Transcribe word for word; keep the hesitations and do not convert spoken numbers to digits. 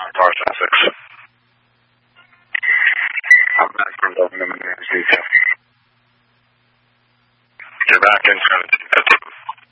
Parsons six. I'm back from the detail. You're back in front of